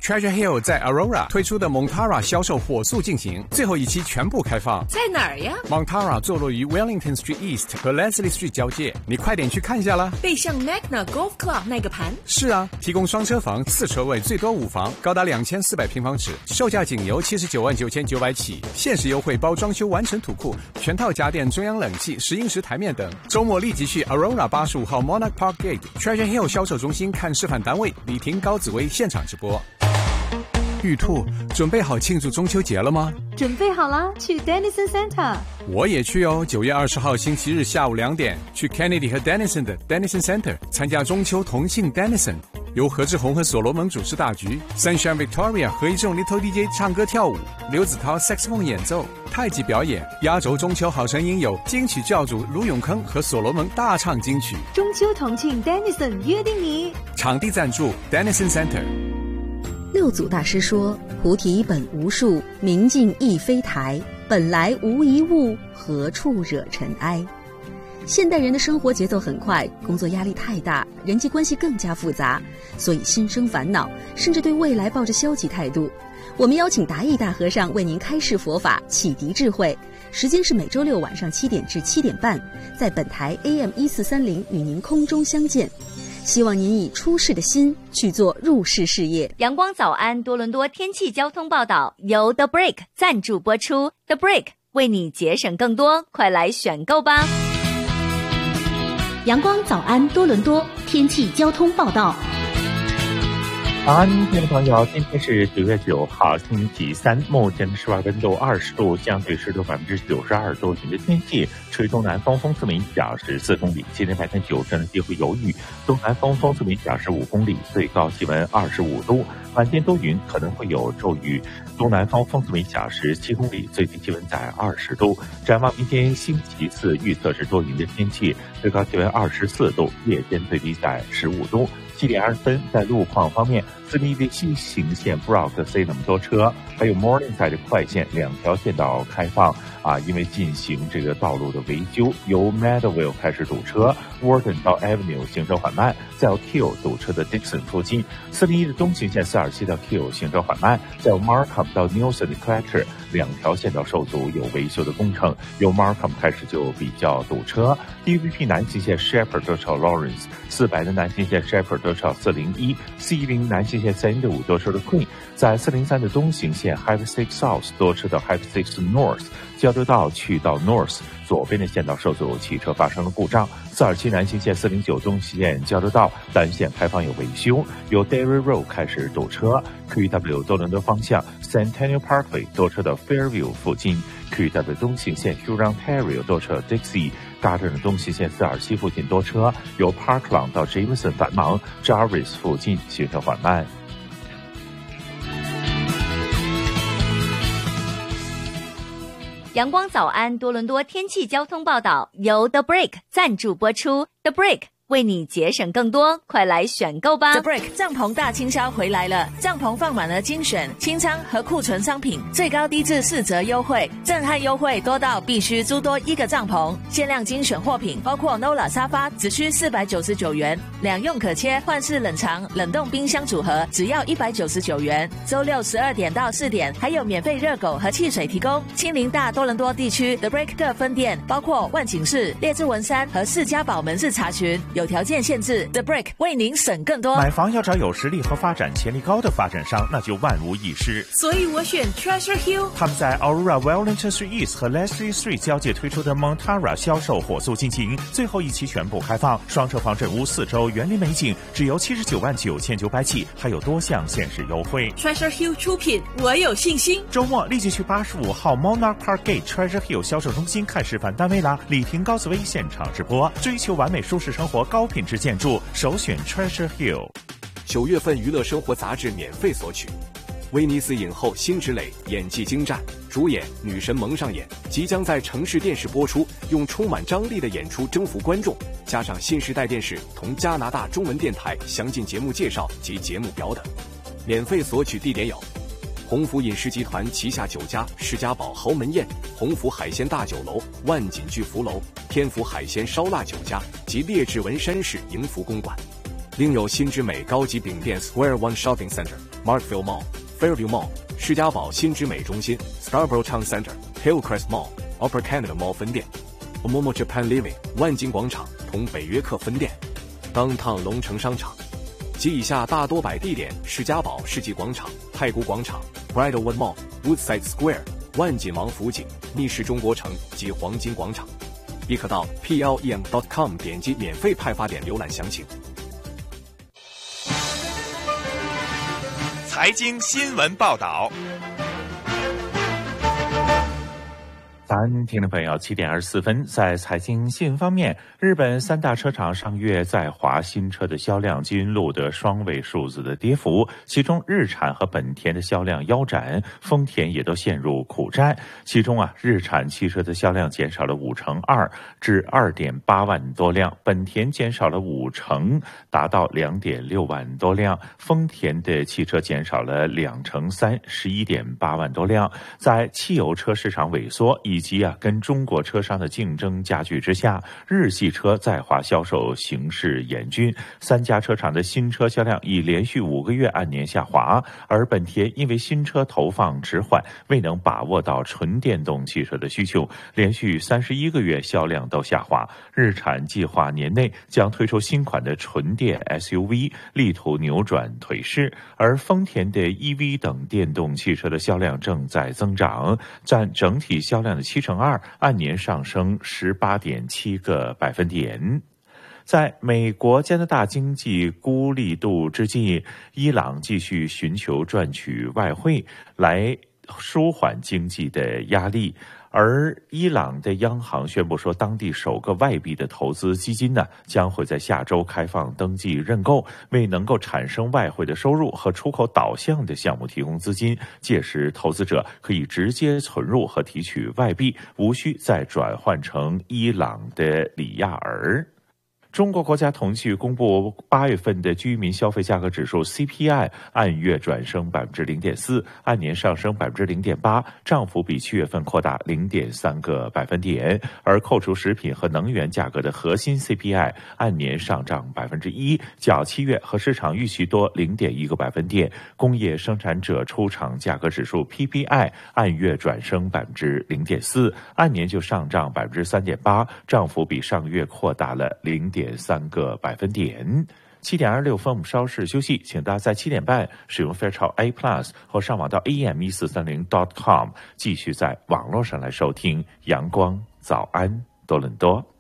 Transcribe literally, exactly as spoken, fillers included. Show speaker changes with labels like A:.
A: Treasure Hill 在 Aurora 推出的 Montara 销售火速进行，最后一期全部开放。
B: 在哪儿呀？
A: Montara 坐落于 Wellington Street East 和 Leslie Street 交界，你快点去看一下啦。
B: 背向 Magna Golf Club 那个盘？
A: 是啊，提供双车房、四车位，最多五房，高达两千四百平方尺，售价仅由七十九万九千九百起，限时优惠包装修完成土库，全套家电、中央冷气、石英石台面等。周末立即去 Aurora 八十五号 Monarch Park Gate Treasure Hill 销售中心看示范单位，李婷、高紫薇现场直播。玉兔，准备好庆祝中秋节了吗？
C: 准备好了，去 Dennison Center。
A: 我也去哦，九月二十号星期日下午两点，去 Kennedy 和 Dennison 的 Dennison Center 参加中秋同庆 Dennison， 由何志宏和所罗门主持大局 ，Sunshine Victoria 和一众 Little D J 唱歌跳舞，刘子涛 Saxophone 演奏，太极表演。压轴中秋好声音有金曲教主卢永康和所罗门大唱金曲。
C: 中秋同庆 Dennison 约定你。
A: 场地赞助 Dennison Center。
D: 六祖大师说：“菩提本无树，明镜亦非台，本来无一物，何处惹尘埃。”现代人的生活节奏很快，工作压力太大，人际关系更加复杂，所以心生烦恼，甚至对未来抱着消极态度。我们邀请达义大和尚为您开示佛法，启迪智慧。时间是每周六晚上七点至七点半，在本台 A M 一四三零与您空中相见。希望您以出世的心去做入世事业。
E: 阳光早安多伦多天气交通报道由 The Break 赞助播出。 The Break 为你节省更多，快来选购吧。
F: 阳光早安多伦多天气交通报道。
G: 早安，听众朋友，今天是九月九号，星期三，目前的室外温度二十度，相对湿度百分之九十二，多云的天气，吹东南风，风速每小时四公里。今天白天九成的机会有雨，东南风，风速每小时五公里，最高气温二十五度。晚间多云，可能会有骤雨，东南风，风速每小时七公里，最低气温在二十度。展望明天星期四，预测是多云的天气，最高气温二十四度，夜间最低在十五度。七点二十分，在路况方面，斯密的西行线 Brock C 那么多车，还有 Morningside 的快线两条线道开放啊，因为进行这个道路的维修，由 Meadowville 开始堵车 ，Warden 到 Avenue 行车缓慢，再有 Keele 堵车的 Dixon 附近，四零一的东行线四二七到 Keele 行车缓慢，再有 Markham 到 Nelson 的 Clutcher 两条线道受阻，有维修的工程，由 Markham 开始就比较堵车。D V P 南行线 Shepherd 多朝 Lawrence， 四百的南行线 Shepherd 多朝四零一 ，C 一零南行线三一五多车的 Queen， 在四零三的东行线 Highway six South 多车到 Highway six North， 交流道去到 North 左边的线道受阻，汽车发生了故障。四二七南行线四零九东线交流道单线开放有维修，由 Dairy Road 开始堵车。Q W 多伦多方向 Centennial Parkway 多车到 Fairview 附近。Q W 东行线 Huron-Ontario 多车 Dixie， 大镇的东行线四二七附近多车，由 Parkland 到 Jameson 繁忙 ，Jarvis 附近行车缓慢。
E: 阳光早安多伦多天气交通报道由 The Break 赞助播出。 The Break 为你节省更多，快来选购吧。
B: The Break 帐篷大清销回来了，帐篷放满了精选清仓和库存商品，最高低至四折优惠，震撼优惠多到必须租多一个帐篷。限量精选货品包括 Nola 沙发，只需四百九十九元，两用可切换式冷藏冷冻冰箱组合只要一百九十九元。周六十二点到四点还有免费热狗和汽水提供。亲临大多伦多地区 The Break 各分店包括万景市、列治文山和士嘉堡门市查询，有条件限制。 The Break 为您省更多。
H: 买房要找有实力和发展潜力高的发展商，那就万无一失。
B: 所以我选 Treasure Hill。
H: 他们在 Aurora Wellington Street East 和 Leslie Street 交界推出的 Montara 销售火速进行，最后一期全部开放，双车房、整屋四周，园林美景，只由七十九万九千九百起，还有多项限时优惠。
B: Treasure Hill 出品，我有信心。
H: 周末立即去八十五号 Monarch Park Gate Treasure Hill 销售中心看示范单位啦！李婷、高紫薇现场直播，追求完美舒适生活，高品质建筑，首选 Treasure Hill。
I: 九月份娱乐生活杂志免费索取。威尼斯影后辛芷蕾演技精湛，主演女神蒙上演，即将在城市电视播出，用充满张力的演出征服观众，加上新时代电视同加拿大中文电台详尽节目介绍及节目表等。免费索取地点有鸿福饮食集团旗下酒家士嘉堡豪门宴、鸿福海鲜大酒楼、万锦聚福楼、天福海鲜烧腊酒家及列治文山市迎福公馆。 另有新之美高级饼店 Square One Shopping Center、Markville Mall、Fairview Mall、世嘉堡新之美中心、Scarborough Town Center、Hillcrest Mall、Upper Canada Mall 分店、Omomo Japan Living 万金广场同北约克分店、Downtown 龙城商场及以下大多摆地点：世嘉堡世纪广场、太古广场、Bridlewood Mall、Woodside Square、万锦王府井、密室中国城及黄金广场。亦可到 P L E M dot com 点击免费派发点浏览详情。
H: 财经新闻报道。
G: 早安，听众朋友，七点二十四分，在财经新闻方面，日本三大车厂上月在华新车的销量均录得双位数字的跌幅，其中日产和本田的销量腰斩，丰田也都陷入苦战。其中啊，日产汽车的销量减少了五成二，至二点八万多辆；本田减少了五成，达到两点六万多辆；丰田的汽车减少了两成三，十一点八万多辆。在汽油车市场萎缩以及啊跟中国车商的竞争加剧之下，日系车在华销售形势严峻，三家车厂的新车销量已连续五个月按年下滑，而本田因为新车投放迟缓，未能把握到纯电动汽车的需求，连续三十一个月销量都下滑。日产计划年内将推出新款的纯电 S U V， 力图扭转颓势，而丰田的 E V 等电动汽车的销量正在增长，占整体销量的七成二，按年上升十八点七个百分点。在美国、加拿大经济孤立度之际，伊朗继续寻求赚取外汇来舒缓经济的压力。而伊朗的央行宣布说，当地首个外币的投资基金呢，将会在下周开放登记认购，为能够产生外汇的收入和出口导向的项目提供资金。届时，投资者可以直接存入和提取外币，无需再转换成伊朗的里亚尔。中国国家统计局公布八月份的居民消费价格指数 C P I 按月转升百分之零点四，按年上升百分之零点八，涨幅比七月份扩大零点三个百分点。而扣除食品和能源价格的核心 C P I 按年上涨百分之一，较七月和市场预期多零点一个百分点。工业生产者出厂价格指数 P P I 按月转升百分之零点四，按年就上涨百分之三点八，涨幅比上月扩大了零点三个百分点。七点二六分，我们稍事休息，请大家在七点半使用 Fairchild A Plus 或上网到 A M 一四三零 dot com 继续在网络上来收听阳光早安多伦多。